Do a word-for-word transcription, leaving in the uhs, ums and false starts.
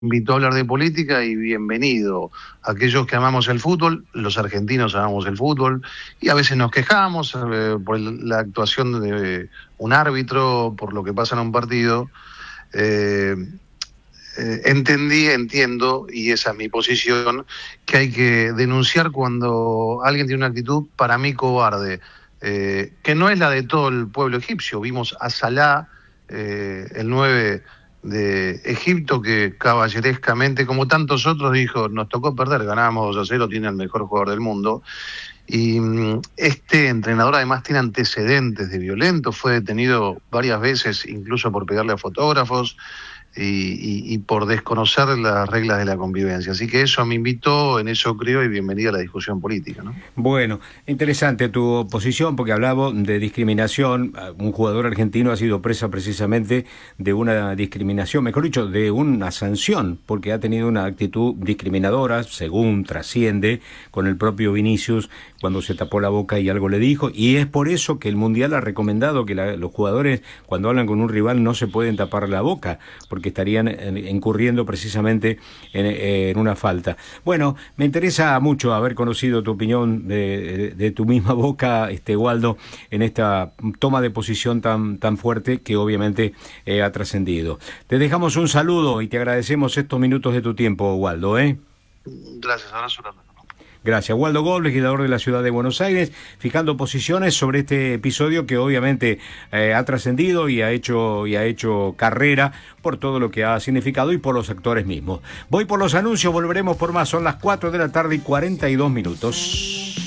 invitó a hablar de política y bienvenido. Aquellos que amamos el fútbol, los argentinos amamos el fútbol y a veces nos quejamos eh, por el, la actuación de un árbitro, por lo que pasa en un partido. Eh, eh, entendí, entiendo, y esa es mi posición, que hay que denunciar cuando alguien tiene una actitud, para mí, cobarde, eh, que no es la de todo el pueblo egipcio. Vimos a Salah, eh, el nueve de Egipto, que caballerescamente, como tantos otros, dijo: nos tocó perder, ganamos dos a cero, tiene el mejor jugador del mundo. Y este entrenador además tiene antecedentes de violento, fue detenido varias veces incluso por pegarle a fotógrafos y, y, y por desconocer las reglas de la convivencia. Así que eso me invitó, en eso creo, y bienvenida a la discusión política, ¿no? Bueno, interesante tu posición, porque hablaba de discriminación. Un jugador argentino ha sido presa precisamente de una discriminación, mejor dicho, de una sanción, porque ha tenido una actitud discriminadora, según trasciende, con el propio Vinicius, cuando se tapó la boca y algo le dijo, y es por eso que el Mundial ha recomendado que la, los jugadores, cuando hablan con un rival, no se pueden tapar la boca, porque estarían incurriendo precisamente en, en una falta. Bueno, me interesa mucho haber conocido tu opinión de, de, de tu misma boca, este Waldo, en esta toma de posición tan, tan fuerte que obviamente eh, ha trascendido. Te dejamos un saludo y te agradecemos estos minutos de tu tiempo, Waldo, ¿eh? Gracias, abrazo. Gracias. Waldo Gol, legislador de la Ciudad de Buenos Aires, fijando posiciones sobre este episodio que obviamente eh, ha trascendido y ha hecho y ha hecho carrera por todo lo que ha significado y por los actores mismos. Voy por los anuncios, volveremos por más. Son las cuatro de la tarde y cuarenta y dos minutos.